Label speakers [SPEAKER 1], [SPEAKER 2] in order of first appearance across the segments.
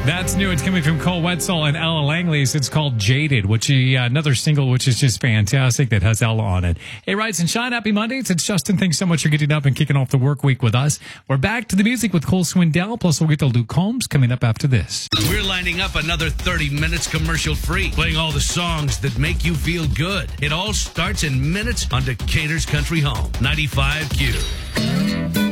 [SPEAKER 1] That's new. It's coming from Cole Wetzel and Ella Langley's. It's called Jaded, which is another single which is just fantastic that has Ella on it. Hey, Rise and Shine. Happy Mondays. It's Justin. Thanks so much for getting up and kicking off the work week with us. We're back to the music with Cole Swindell, plus we'll get to Luke Combs coming up after this.
[SPEAKER 2] We're lining up another 30 minutes commercial-free, playing all the songs that make you feel good. It all starts in minutes on Decatur's Country Home, 95Q.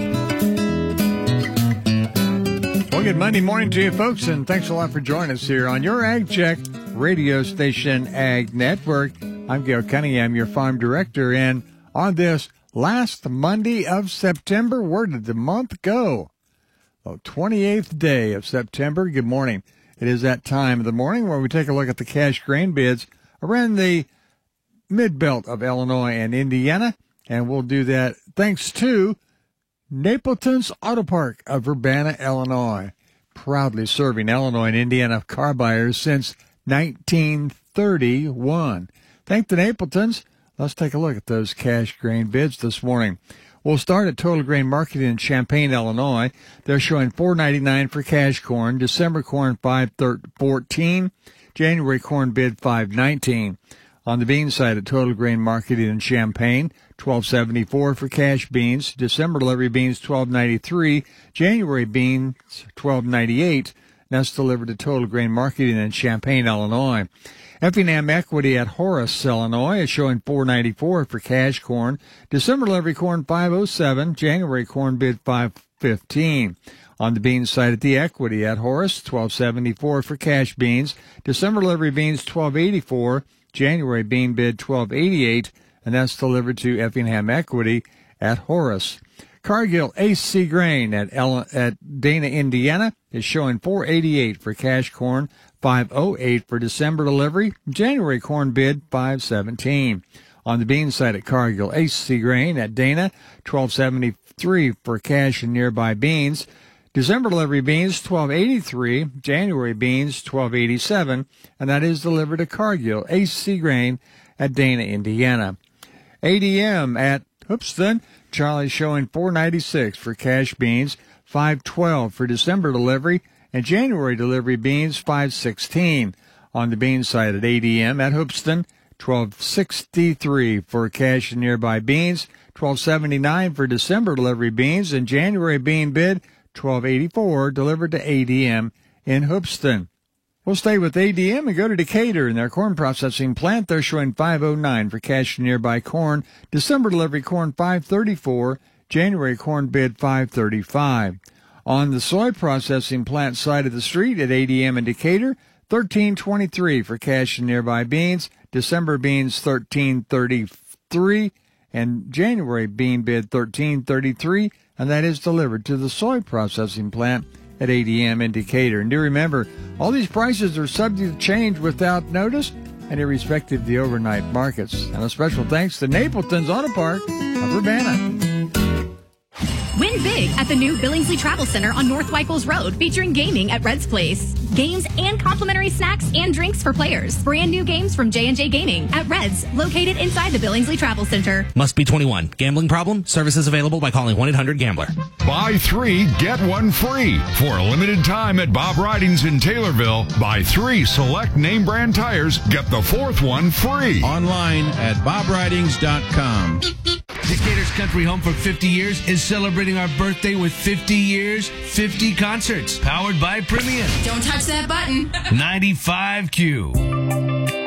[SPEAKER 3] Well, good Monday morning to you, folks, and thanks a lot for joining us here on your Ag Check radio station, Ag Network. I'm Gail Cunningham, your farm director, and on this last Monday of September, where did the month go? Oh, 28th day of September. Good morning. It is that time of the morning where we take a look at the cash grain bids around the mid-belt of Illinois and Indiana, and we'll do that thanks to Napleton's Auto Park of Urbana, Illinois, proudly serving Illinois and Indiana car buyers since 1931. Thank the Napletons. Let's take a look at those cash grain bids this morning. We'll start at Total Grain Market in Champaign, Illinois. They're showing $4.99 for cash corn. December corn $5.14. January corn bid $5.19. On the bean side at Total Grain Market in Champaign, $12.74 for cash beans. December delivery beans $12.93. January beans $12.98. That's delivered to Total Grain Market in Champaign, Illinois. Effingham Equity at Horace, Illinois is showing $4.94 for cash corn. December delivery corn $5.07. January corn bid $5.15. On the beans side at the Equity at Horace, $12.74 for cash beans. December delivery beans $12.84. January bean bid $12.88, and that's delivered to Effingham Equity at Horace. Cargill AC Grain at Dana, Indiana is showing $4.88 for cash corn, $5.08 for December delivery. January corn bid $5.17. On the bean side at Cargill AC Grain at Dana, $12.73 for cash and nearby beans. December delivery beans, $12.83. January beans, $12.87. And that is delivered to Cargill AC Grain at Dana, Indiana. ADM at Hoopston, Charlie's showing $4.96 for cash beans, $5.12 for December delivery, and January delivery beans, $5.16. On the bean side at ADM at Hoopston, $12.63 for cash and nearby beans, $12.79 for December delivery beans, and January bean bid, $12.84 delivered to ADM in Hoopston. We'll stay with ADM and go to Decatur in their corn processing plant. They're showing $5.09 for cash and nearby corn. December delivery corn $5.34. January corn bid $5.35. On the soy processing plant side of the street at ADM in Decatur, $13.23 for cash and nearby beans. December beans $13.33 and January bean bid $13.33. And that is delivered to the soy processing plant at ADM in Decatur. And do remember, all these prices are subject to change without notice and irrespective of the overnight markets. And a special thanks to Napleton's Auto Park of Urbana.
[SPEAKER 4] Win big at the new Billingsley Travel Center on North Weichels Road, featuring gaming at Red's Place. Games and complimentary snacks and drinks for players. Brand new games from J&J Gaming at Red's, located inside the Billingsley Travel Center.
[SPEAKER 5] Must be 21. Gambling problem? Services available by calling 1-800-GAMBLER.
[SPEAKER 6] Buy 3, get 1 free. For a limited time at Bob Ridings in Taylorville, buy 3 select name brand tires, get the 4th one free.
[SPEAKER 7] Online at bobridings.com.
[SPEAKER 2] Decatur's Country Home for 50 years is celebrating our birthday with 50 years, 50 concerts, powered by Premium.
[SPEAKER 4] Don't touch that button.
[SPEAKER 2] 95Q.